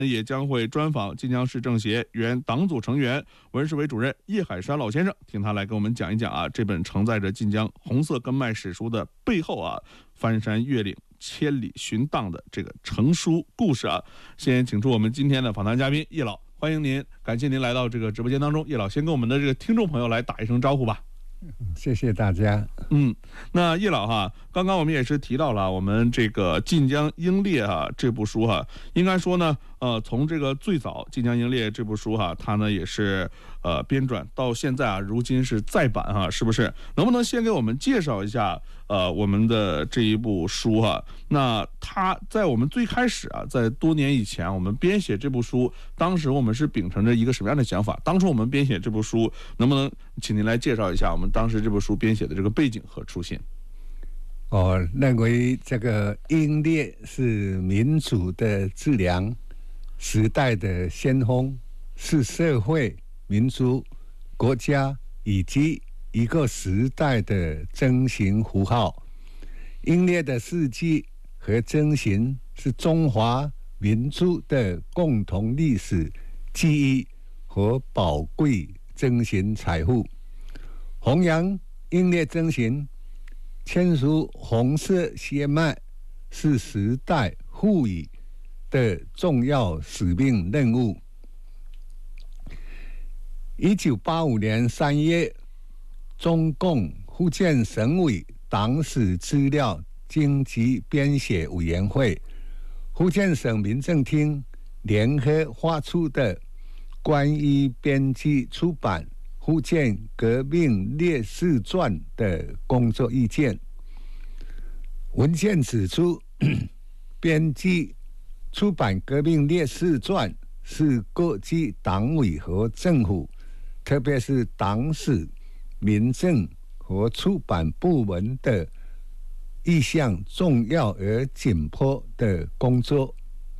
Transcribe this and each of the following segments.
也将会专访晋江市政协原党组成员、文史委主任叶海山老先生，听他来跟我们讲一讲这本承载着晋江红色根脉史书的背后翻山越岭、千里寻荡的这个成书故事先请出我们今天的访谈嘉宾叶老，欢迎您，感谢您来到这个直播间当中。叶老先跟我们的这个听众朋友来打一声招呼吧。 谢谢大家。 那叶老刚刚我们也是提到了我们这个晋江英烈这部书应该说呢，从这个最早晋江英烈这部书它呢也是编纂到现在如今是再版是不是？能不能先给我们介绍一下我们的这一部书那它在我们最开始在多年以前我们编写这部书，当时我们是秉承着一个什么样的想法？当初我们编写这部书，能不能请您来介绍一下我们当时这部书编写的这个背景和初心？ 我认为这个英烈是民主的致良，时代的先锋，是社会、民族、国家以及一个时代的征行符号。英烈的事迹和征行是中华民族的共同历史记忆和宝贵征行财富。弘扬英烈征行，签署红色血脉，是时代赋予的重要使命任务。1985年3月，中共福建省委党史资料经济编写委员会、福建省民政厅联合发出的关于编辑出版福建革命烈士传的工作意见。文件指出，编辑出版革命烈士传是各级党委和政府，特别是党史、民政和出版部门的一项重要而紧迫的工作。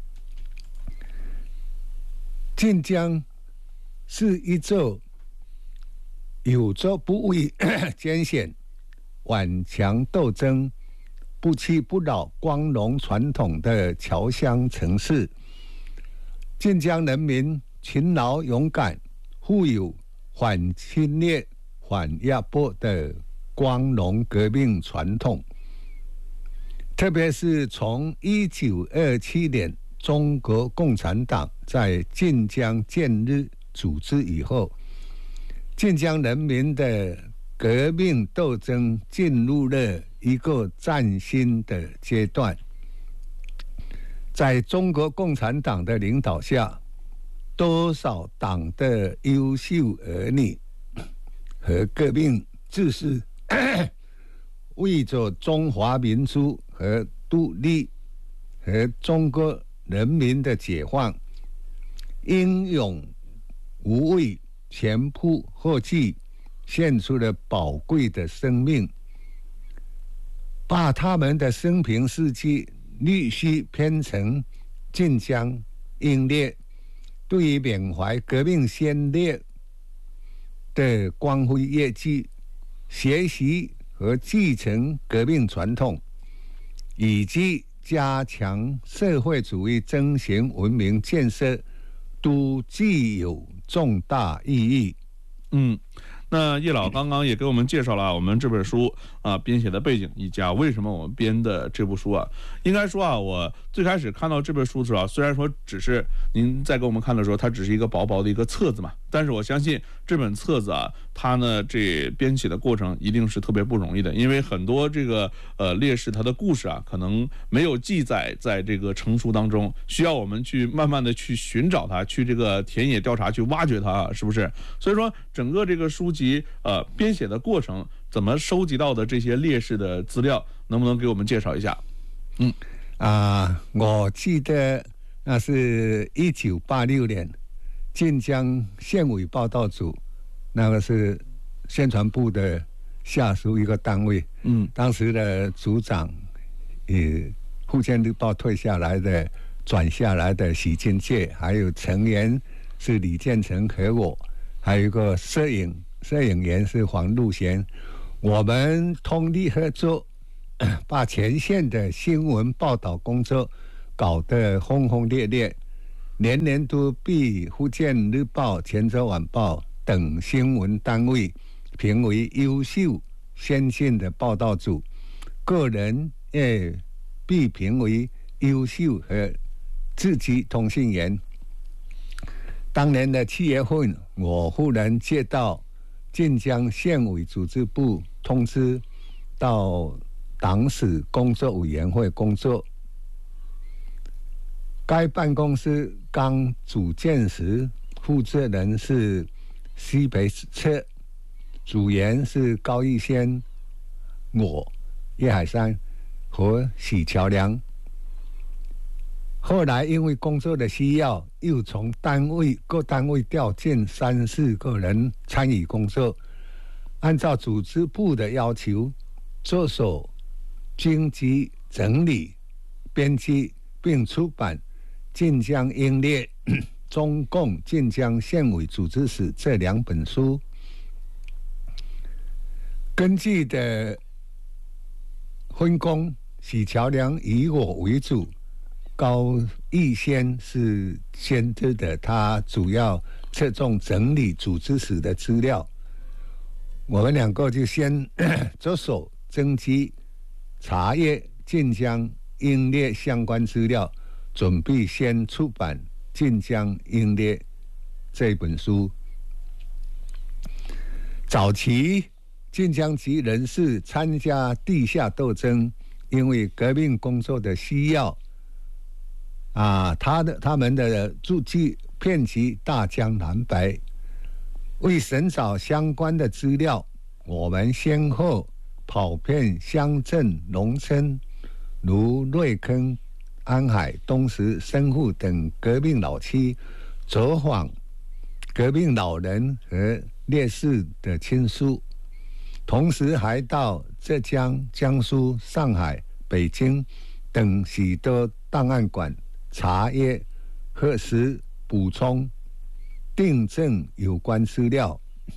晋江是一座有着不畏艰险、顽强斗争、不屈不挠光荣传统的侨乡城市。晋江人民勤劳勇敢，富有反侵略、反压迫的光荣革命传统。特别是从1927年中国共产党在晋江建立组织以后，晋江人民的革命斗争进入了一个崭新的阶段。在中国共产党的领导下，多少党的优秀儿女和革命志士为着中华民族和独立和中国人民的解放，英勇无畏，前仆后继，献出了宝贵的生命，把他们的生平事迹陆续编成《晋江英烈》，对于缅怀革命先烈的光辉业绩，学习和继承革命传统，以及加强社会主义征行文明建设，都具有重大意义。 那叶老刚刚也给我们介绍了我们这本书编写的背景，以及为什么我们编的这部书应该说我最开始看到这本书的时候虽然说只是您在给我们看的时候，它只是一个薄薄的一个册子嘛，但是我相信这本册子它呢这编写的过程一定是特别不容易的，因为很多这个烈士他的故事可能没有记载在这个成书当中，需要我们去慢慢的去寻找它，去这个田野调查，去挖掘它是不是？所以说整个这个书籍编写的过程，怎么收集到的这些烈士的资料，能不能给我们介绍一下？ 我记得那是1986年，晋江县委报道组，那个是宣传部的下属一个单位。当时的组长福建日报退下来的、转下来的许金介，还有成员是李建成和我，还有一个摄影员是黄路贤，我们通力合作，把前线的新闻报道工作搞得轰轰烈烈。 年年都被福建日报、泉州晚报等新闻单位评为优秀先进的报道组，个人也被评为优秀和自己通讯员。当年的7月份，我忽然接到晋江县委组织部通知，到党史工作委员会工作。该办公室刚组建时，负责人是西北侧，组员是高玉仙、我、叶海山和许乔良。后来因为工作的需要，又从各单位调进3、4个人参与工作。按照组织部的要求，着手经集整理、编辑并出版晋江英烈、中共晋江县委组织史这2本书。根据的分工，许乔良以我为主，高玉仙是监督的，他主要侧重整理组织史的资料。我们2个就先着手征集、查阅晋江英烈相关资料，准备先出版《晋江英烈》这本书。早期晋江籍人士参加地下斗争，因为革命工作的需要，他们的足迹遍及大江南北。为寻找相关的资料，我们先后跑遍乡镇、农村，如瑞坑、安海、东石、深沪等革命老区，走访革命老人和烈士的亲属，同时还到浙江、江苏、上海、北京等许多档案馆查阅、核实、补充、订正有关资料。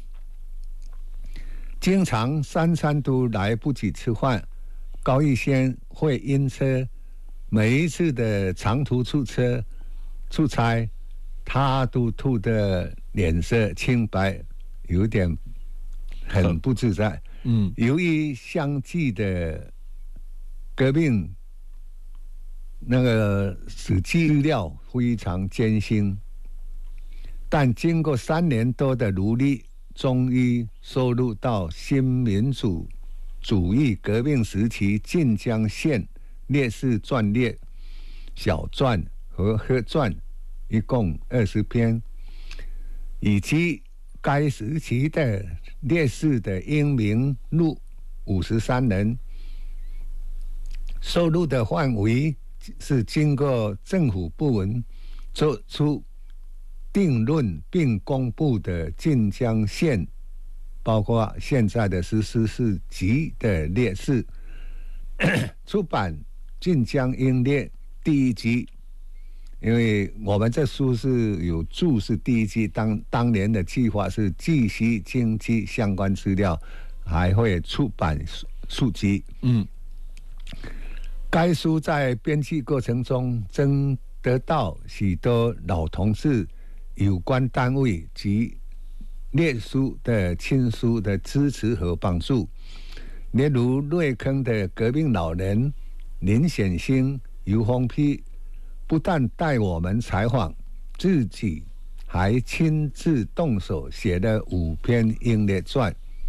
经常3餐都来不及吃饭，高玉仙会晕车。每一次的长途出差，他都吐得脸色青白，有点很不自在。由于相继的革命那个史记资料非常艰辛，但经过3年多的努力，终于收录到新民主主义革命时期晋江县烈士传列、小传和合传，一共20篇，以及该时期的烈士的英名录53人。收录的范围是经过政府部门做出定论并公布的晋江县，包括现在的14级的烈士。出版《晋江英烈》第1集，因为我们这书是有注是第1集，当年的计划是继续经济相关资料，还会出版数集。该书在编辑过程中征得到许多老同志、有关单位及烈士的亲属的支持和帮助。例如瑞坑的革命老人林显星、尤鸿批，不但带我们采访，自己还亲自动手写了5篇英烈传。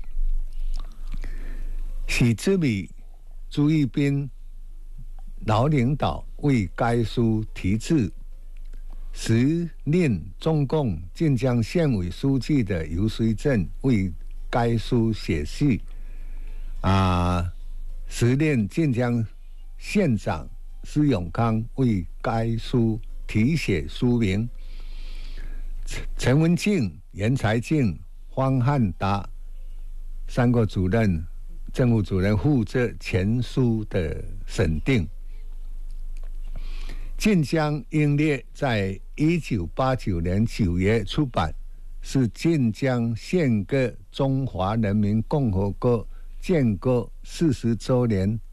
许志米、朱一斌老领导为该书题字，时任中共晋江县委书记的游水镇为该书写序，时任晋江县长施永康为该书题写书名，陈文庆、严才敬、方汉达3个主任、政务主任负责全书的审定。晋江英烈在1989年9月出版，是晋江献歌中华人民共和国建国40周年